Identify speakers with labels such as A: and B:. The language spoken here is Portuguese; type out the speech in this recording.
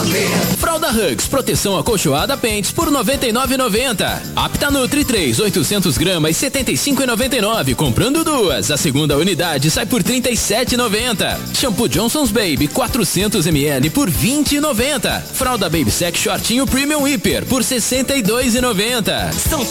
A: Fralda Hugs, proteção acolchoada Pentes por R$ 99,90. Apta Nutri 3, 800 gramas, R$ 75,99. Comprando duas, a segunda unidade sai por R$ 37,90. Shampoo Johnson's Baby 400 ml por R$ 20,90. Fralda Baby Sec Shortinho Premium Hiper por R$ 62,90.
B: São